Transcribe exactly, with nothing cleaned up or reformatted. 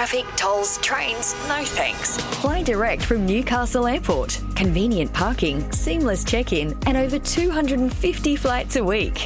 traffic, tolls, trains, no thanks. Fly direct from Newcastle Airport. Convenient parking, seamless check-in and over two hundred fifty flights a week.